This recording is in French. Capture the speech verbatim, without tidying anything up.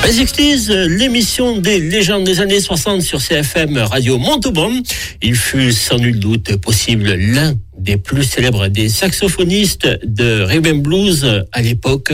Les sixties, l'émission des légendes des années soixante sur C F M Radio Montauban. Il fut sans nul doute possible l'un des plus célèbres des saxophonistes de rhythm and blues à l'époque.